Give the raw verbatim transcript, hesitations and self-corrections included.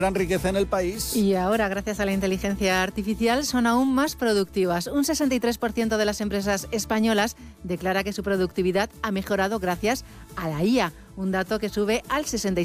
gran riqueza en el país. Y ahora, gracias a la inteligencia artificial, son aún más productivas. Un sesenta y tres por ciento de las empresas españolas declara que su productividad ha mejorado gracias a la I A, un dato que sube al sesenta y